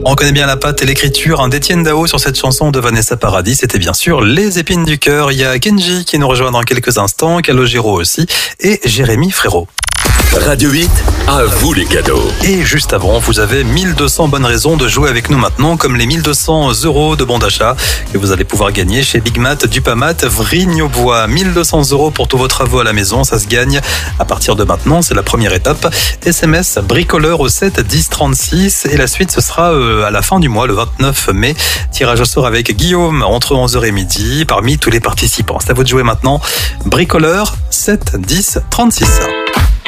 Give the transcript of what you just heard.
On connaît bien la patte et l'écriture d'Étienne Dao sur cette chanson de Vanessa Paradis. C'était bien sûr Les Épines du Cœur. Il y a Kenji qui nous rejoint dans quelques instants, Calogero aussi, et Jérémy Frérot. Radio 8, à vous les cadeaux. Et juste avant, vous avez 1200 bonnes raisons de jouer avec nous maintenant, comme les 1200 € de bon d'achat que vous allez pouvoir gagner chez Big Mat Dupamat Vrigne-aux-Bois. 1200 € pour tous vos travaux à la maison, ça se gagne à partir de maintenant, c'est la première étape. SMS bricoleur au 7 10 36 et la suite ce sera à la fin du mois, le 29 mai. Tirage au sort avec Guillaume entre 11h et midi parmi tous les participants. C'est à vous de jouer maintenant. Bricoleur 7 10 36.